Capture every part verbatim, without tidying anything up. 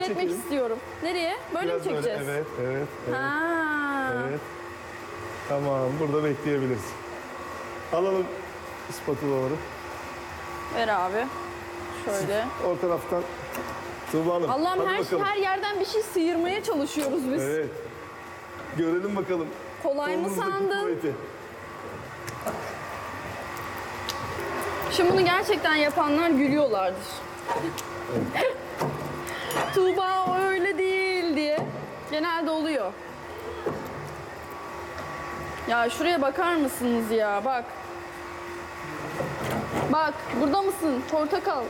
Çekmek istiyorum. Nereye? Böyle Biraz mi çekeceğiz? Böyle. Evet, evet, evet. Ha. Evet. Tamam, burada bekleyebiliriz. Alalım spatulaları. Ver abi. Şöyle. O taraftan Tuğba Hanım. Allah'ım hadi her, bakalım. her yerden bir şey sıyırmaya çalışıyoruz biz. Evet. Görelim bakalım. Kolay mı Kolunuzdaki sandın? kuvveti. Şimdi bunu gerçekten yapanlar gülüyorlardır. Tuğba o öyle değil diye. Genelde oluyor. Ya şuraya bakar mısınız ya? Bak. Bak burada mısın? Portakal.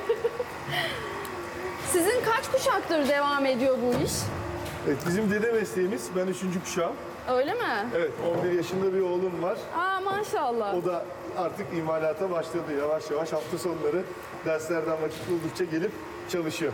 Sizin kaç kuşaktır devam ediyor bu iş? Evet, bizim dede mesleğimiz. Ben üçüncü kuşağım. Öyle mi? Evet, on bir yaşında bir oğlum var. Aa maşallah. O da artık imalata başladı yavaş yavaş. Hafta sonları derslerden vakit buldukça gelip çalışıyor.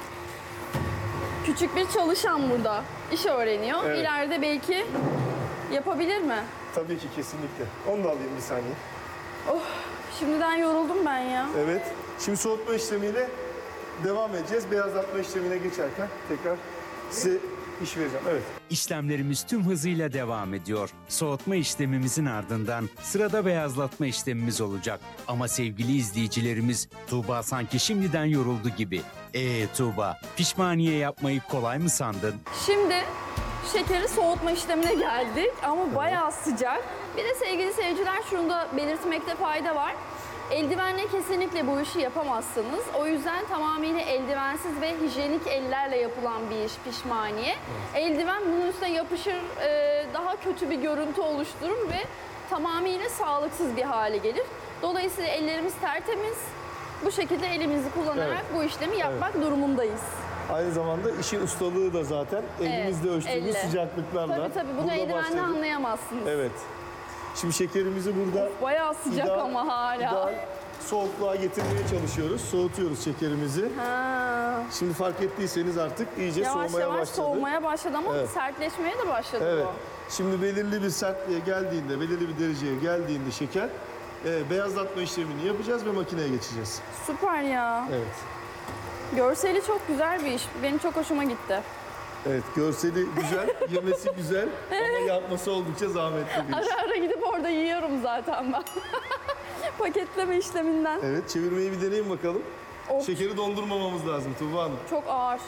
Küçük bir çalışan burada. İş öğreniyor. Evet. İleride belki yapabilir mi? Tabii ki kesinlikle. Onu da alayım bir saniye. Oh, şimdiden yoruldum ben ya. Evet. Şimdi soğutma işlemiyle devam edeceğiz. Beyazlatma işlemine geçerken tekrar size iş vereceğim. Evet. İşlemlerimiz tüm hızıyla devam ediyor. Soğutma işlemimizin ardından sırada beyazlatma işlemimiz olacak. Ama sevgili izleyicilerimiz, Tuğba sanki şimdiden yoruldu gibi. Ee Tuğba, pişmaniye yapmayı kolay mı sandın? Şimdi şekeri soğutma işlemine geldik ama bayağı sıcak. Bir de sevgili seyirciler şunu da belirtmekte fayda var. Eldivenle kesinlikle bu işi yapamazsınız. O yüzden tamamıyla eldivensiz ve hijyenik ellerle yapılan bir iş pişmaniye. Eldiven bunun üstüne yapışır, e, daha kötü bir görüntü oluşturur ve tamamıyla sağlıksız bir hale gelir. Dolayısıyla ellerimiz tertemiz. Bu şekilde elimizi kullanarak Evet. bu işlemi yapmak durumundayız. Aynı zamanda işin ustalığı da zaten elimizde ölçtüğümüz elle. sıcaklıklarla. Tabii tabii bunu Burada eldivenle başladık. anlayamazsınız. Evet. Şimdi şekerimizi burada Bayağı sıcak ideal- ama hala. ideal soğukluğa getirmeye çalışıyoruz. Soğutuyoruz şekerimizi. Ha. Şimdi fark ettiyseniz artık iyice Yavaş soğumaya yavaş başladı. soğumaya başladı ama Evet. sertleşmeye de başladı Evet. bu. Şimdi belirli bir sertliğe geldiğinde, belirli bir dereceye geldiğinde şeker, e, beyazlatma işlemini yapacağız ve makineye geçeceğiz. Süper ya. Evet. Görseli çok güzel bir iş. Benim çok hoşuma gitti. Evet, görseli güzel, yemesi güzel ama yapması oldukça zahmetli bir iş. Ara ara gidip orada yiyorum zaten ben. Paketleme işleminden. Evet, çevirmeyi bir deneyin bakalım. Of. Şekeri dondurmamamız lazım Tuğba Hanım. Çok ağır.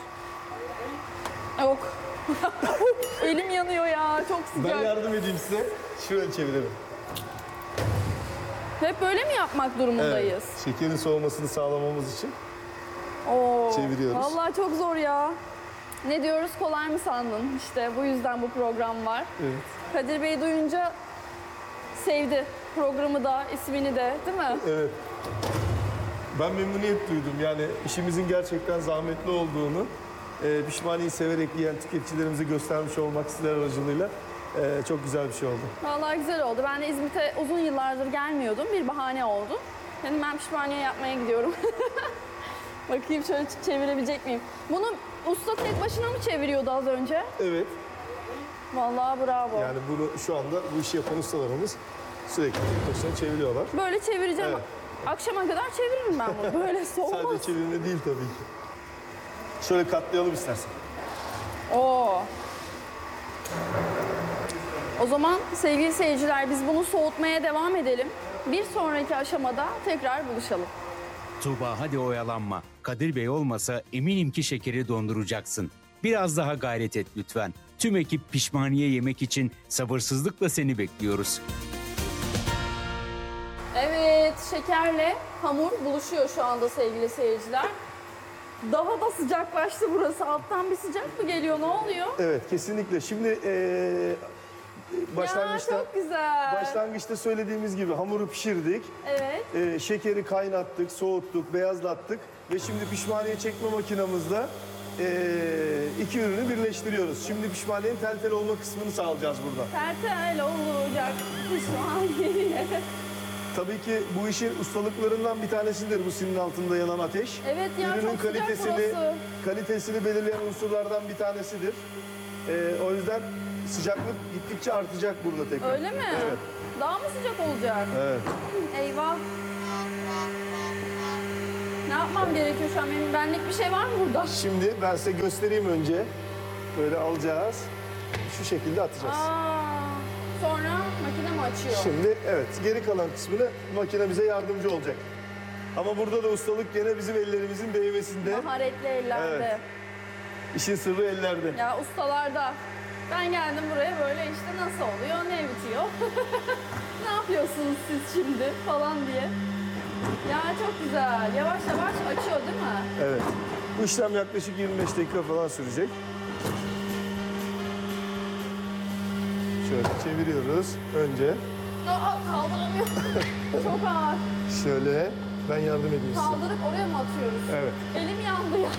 Yok. Elim yanıyor ya. Çok Ben sıcak. yardım edeyim size. Şöyle çevirelim. Hep böyle mi yapmak durumundayız? Evet, şekerin soğumasını sağlamamız için. Oo. Çeviriyoruz. Vallahi çok zor ya. Ne diyoruz, kolay mı sandın? İşte bu yüzden bu program var. Evet. Kadir Bey duyunca sevdi programı da, ismini de, değil mi? Evet. Ben memnuniyet duydum. Yani işimizin gerçekten zahmetli olduğunu, e, pişmaniyeyi severek yiyen tüketicilerimize göstermiş olmak sizler aracılığıyla e, çok güzel bir şey oldu. Vallahi güzel oldu. Ben de İzmit'e uzun yıllardır gelmiyordum. Bir bahane oldu. Dedim ben pişmaniye yapmaya gidiyorum. Bakayım şöyle çevirebilecek miyim? Bunu usta tek başına mı çeviriyordu az önce? Evet. Vallahi bravo. Yani bunu şu anda bu işi yapan ustalarımız sürekli tek başına çeviriyorlar. Böyle çevireceğim. Evet. Akşama kadar çeviririm ben bunu. Böyle soğumaz. Sadece çevirme değil tabii ki. Şöyle katlayalım istersen. Oo. O zaman sevgili seyirciler biz bunu soğutmaya devam edelim. Bir sonraki aşamada tekrar buluşalım. Tuğba hadi oyalanma. Kadir Bey olmasa eminim ki şekeri donduracaksın. Biraz daha gayret et lütfen. Tüm ekip pişmaniye yemek için sabırsızlıkla seni bekliyoruz. Evet, şekerle hamur buluşuyor şu anda sevgili seyirciler. Daha da sıcaklaştı burası. Alttan bir sıcak mı geliyor? Ne oluyor? Evet, kesinlikle. Şimdi e, başlangıçta Ya çok güzel. başlangıçta söylediğimiz gibi hamuru pişirdik. Evet. E, şekeri kaynattık, soğuttuk, beyazlattık ve şimdi pişmaniye çekme makinamızda e, iki ürünü birleştiriyoruz. Şimdi pişmaniyenin tel tel olma kısmını sağlayacağız burada. Tertel olacak pişmaniye. Tabii ki bu işin ustalıklarından bir tanesidir bu sinin altında yanan ateş. Evet ya, Ürünün çok sıcak kalitesini burası. kalitesini belirleyen unsurlardan bir tanesidir. E, o yüzden sıcaklık gittikçe artacak burada tekrar. Öyle mi? Evet. Daha mı sıcak olacak? Evet. Eyvah. Ne yapmam gerekiyor şu an? Benim benlik bir şey var mı burada? Şimdi ben size göstereyim önce. Böyle alacağız. Şu şekilde atacağız. Aa, sonra makine mi açıyor? Şimdi evet, geri kalan kısmını makine bize yardımcı olacak. Ama burada da ustalık gene bizim ellerimizin değmesinde. Maharetli ellerde. Evet. İşin sırrı ellerde. Ya ustalarda. Ben geldim buraya böyle işte nasıl oluyor, ne bitiyor? Ne yapıyorsunuz siz şimdi falan diye. Ya çok güzel. Yavaş yavaş açıyor değil mi? Evet. Bu işlem yaklaşık yirmi beş dakika falan sürecek. Şöyle çeviriyoruz önce. Aa, kaldıramıyorum. Çok ağır. Şöyle ben yardım edeyim size. Kaldırıp oraya mı atıyoruz? Evet. Elim yandı ya.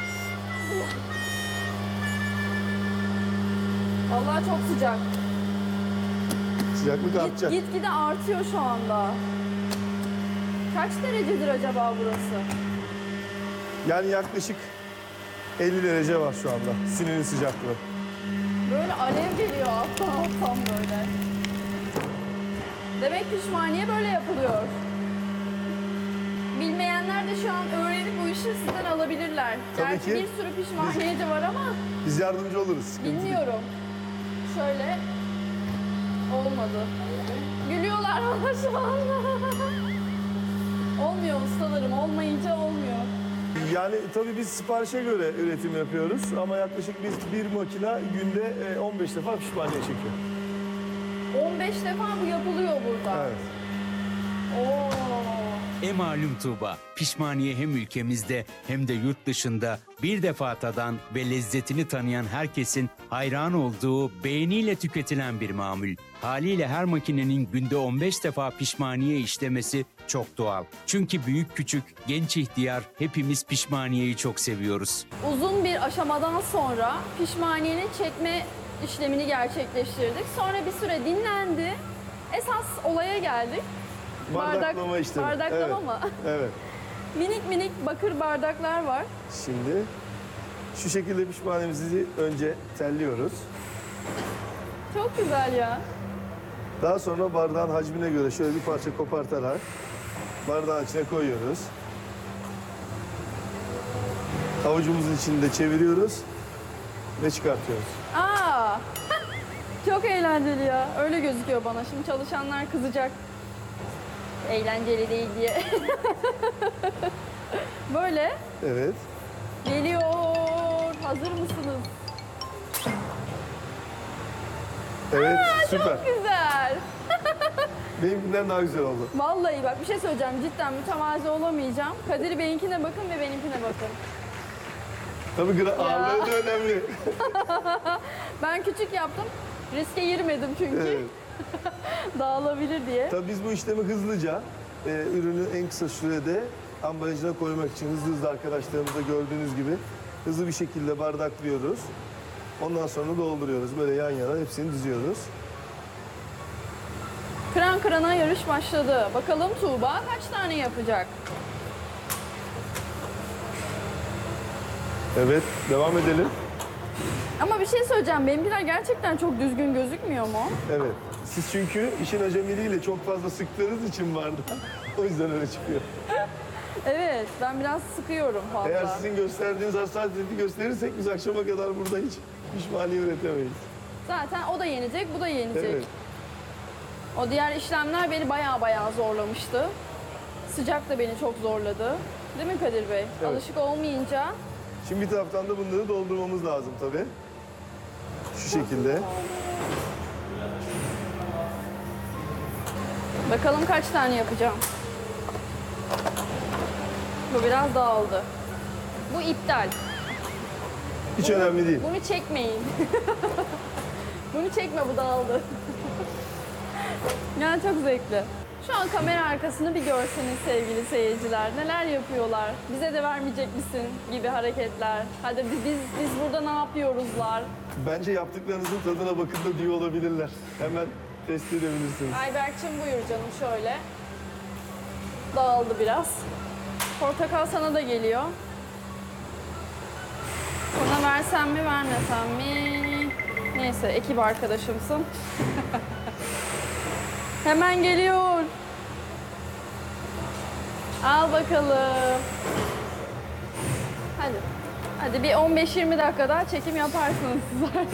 Vallahi çok sıcak. Sıcaklık Git, artacak. gitgide artıyor şu anda. Kaç derecedir acaba burası? Yani yaklaşık elli derece var şu anda. Sinirin sıcaklığı. Böyle alev geliyor alttan alttan böyle. Demek pişmaniye böyle yapılıyor. Bilmeyenler de şu an öğrenip bu işi sizden alabilirler. Tabii Gerçi ki. bir sürü pişmaniyeci var ama Biz yardımcı oluruz. sıkıntı değil. bilmiyorum. Şöyle olmadı. Gülüyorlar bana şu anda. Olmuyor ustalarım. Olmayınca olmuyor. Yani tabii biz siparişe göre üretim yapıyoruz ama yaklaşık biz bir makine günde e, on beş defa pişmaniye çekiyor. on beş defa bu yapılıyor burada. Evet. Oo. E malum Tuğba, pişmaniye hem ülkemizde hem de yurt dışında bir defa tadan ve lezzetini tanıyan herkesin hayran olduğu, beğeniyle tüketilen bir mamul. Haliyle her makinenin günde on beş defa pişmaniye işlemesi çok doğal. Çünkü büyük küçük, genç ihtiyar hepimiz pişmaniyeyi çok seviyoruz. Uzun bir aşamadan sonra pişmaniyenin çekme işlemini gerçekleştirdik. Sonra bir süre dinlendi. Esas olaya geldik. Bardaklama işlemi. Bardaklama Evet. mı? Evet. Minik minik bakır bardaklar var. Şimdi şu şekilde pişmaniyemizi önce telliyoruz. Çok güzel ya. Daha sonra bardağın hacmine göre şöyle bir parça kopartarak bardağın içine koyuyoruz. Avucumuzun içinde çeviriyoruz ve çıkartıyoruz. Aa! Çok eğlenceli ya. Öyle gözüküyor bana. Şimdi çalışanlar kızacak. Eğlenceli değil diye. Böyle Evet. geliyor. Hazır mısınız? Evet, Aa, süper. çok güzel. Benimkinden daha güzel oldu. Vallahi bak bir şey söyleyeceğim. Cidden mütevazi olamayacağım. Kadir Bey'inkine bakın ve benimkine bakın. Tabii gra- ağırlığı da önemli. Ben küçük yaptım. Riske girmedim çünkü. Evet. Dağılabilir diye. Tabii biz bu işlemi hızlıca, e, ürünü en kısa sürede ambalajına koymak için hızlı hızlı arkadaşlarımızda gördüğünüz gibi hızlı bir şekilde bardaklıyoruz. Ondan sonra dolduruyoruz. Böyle yan yana hepsini diziyoruz. Kıran kırana yarış başladı. Bakalım Tuğba kaç tane yapacak? Evet, devam edelim. Ama bir şey söyleyeceğim. Benimkiler gerçekten çok düzgün gözükmüyor mu? Evet. Siz çünkü işin acemiliğiyle çok fazla sıktığınız için vardı. O yüzden öyle çıkıyor. Evet, ben biraz sıkıyorum fazla. Eğer sizin gösterdiğiniz hassasiyeti gösterirsek biz akşama kadar burada hiç pişmaniye üretemeyiz. Zaten o da yenecek, bu da yenecek. Evet. O diğer işlemler beni bayağı bayağı zorlamıştı. Sıcak da beni çok zorladı. Değil mi Kadir Bey? Evet. Alışık olmayınca Şimdi bir taraftan da bunları doldurmamız lazım tabii. Şu şekilde. bakalım kaç tane yapacağım. Bu biraz dağıldı. Bu iptal. Hiç önemli değil. Bunu çekmeyin. Bunu çekme, bu dağıldı. Yani çok zevkli. Şu an kamera arkasını bir görseniz sevgili seyirciler. Neler yapıyorlar? Bize de vermeyecek misin gibi hareketler. Hadi biz, biz, biz burada ne yapıyoruzlar? Bence yaptıklarınızın tadına bakın da diyor olabilirler. Hemen test edebilirsiniz. Ayberk'cim buyur canım şöyle. Dağıldı biraz. Portakal sana da geliyor. Sana versem mi vermesem mi? Neyse ekip arkadaşımsın. Hemen geliyor. Al bakalım. Hadi. Hadi bir on beş yirmi dakika daha çekim yaparsınız sizler.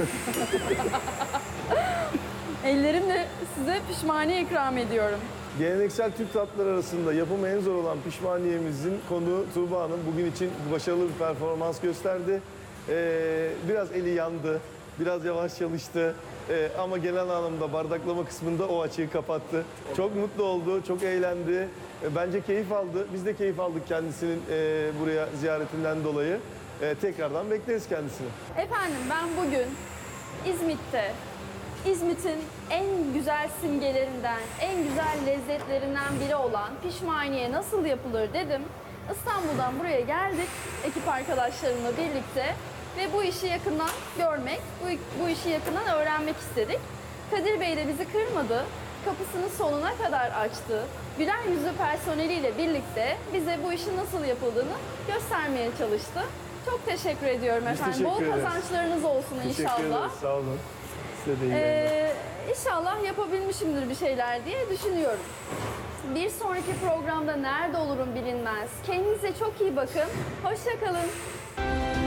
Ellerimle size pişmaniye ikram ediyorum. Geleneksel Türk tatlıları arasında yapımı en zor olan pişmaniyemizin konuğu Tuğba Hanım bugün için başarılı bir performans gösterdi. Ee, biraz eli yandı, biraz yavaş çalıştı Ee, ama genel anlamda bardaklama kısmında o açığı kapattı. Çok mutlu oldu, çok eğlendi. Ee, bence keyif aldı. Biz de keyif aldık kendisinin e, buraya ziyaretinden dolayı. Ee, tekrardan bekleriz kendisini. Efendim ben bugün İzmit'te, İzmit'in en güzel simgelerinden, en güzel lezzetlerinden biri olan pişmaniye nasıl yapılır dedim. İstanbul'dan buraya geldik ekip arkadaşlarımla birlikte ve bu işi yakından görmek, bu, bu işi yakından öğrenmek istedik. Kadir Bey de bizi kırmadı, kapısını sonuna kadar açtı. Güler yüzlü personeliyle birlikte bize bu işin nasıl yapıldığını göstermeye çalıştı. Çok teşekkür ediyorum Biz efendim. teşekkür Bol ederiz. kazançlarınız olsun Teşekkür inşallah. ederiz, sağ olun. Size de iyi yayınlar. Ee, inşallah yapabilmişimdir bir şeyler diye düşünüyorum. Bir sonraki programda nerede olurum bilinmez. Kendinize çok iyi bakın. Hoşça kalın.